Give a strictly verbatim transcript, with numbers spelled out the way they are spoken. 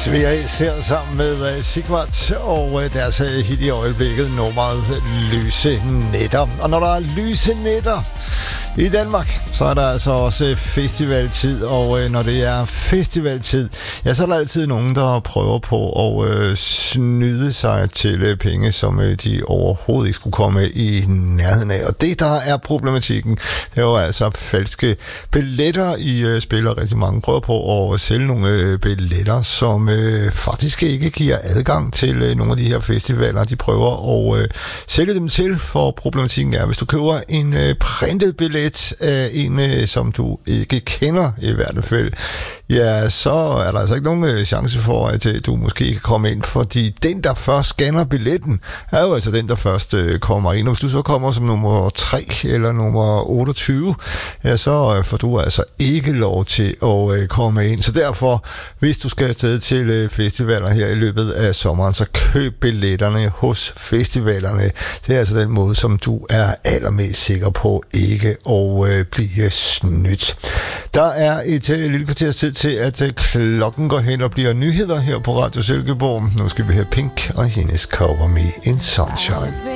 Svea ser sammen med Sigvart og deres hit i øjeblikket, nummeret Lyse Nætter. Og når der er lyse nætter i Danmark, så er der altså også festivaltid, og når det er festivaltid, ja, så er der altid nogen, der prøver på at øh, snyde sig til penge, som øh, de overhovedet ikke skulle komme i nærheden af. Og det, der er problematikken, det er jo altså falske billetter. I øh, spiller rigtig mange prøver på at sælge nogle øh, billetter, som øh, faktisk ikke giver adgang til øh, nogle af de her festivaler. De prøver at øh, sælge dem til, for problematikken er, hvis du køber en øh, printet billet af en, øh, som du ikke kender i hvert fald, ja, så er der altså ikke nogen øh, chance for, at øh, du måske kan komme ind, fordi den, der først scanner billetten, er jo altså den, der først øh, kommer ind. Og hvis du så kommer som nummer tre eller nummer otteogtyve, ja, så øh, får du altså ikke lov til at øh, komme ind. Så derfor, hvis du skal afsted til øh, festivaler her i løbet af sommeren, så køb billetterne hos festivalerne. Det er altså den måde, som du er allermest sikker på ikke at øh, blive snydt. Der er et øh, lille kvarters tid til, at øh, klokken går hen og bliver nyheder her på Radio Silkeborg. Nu skal vi høre Pink og hendes Cover Me in Sunshine.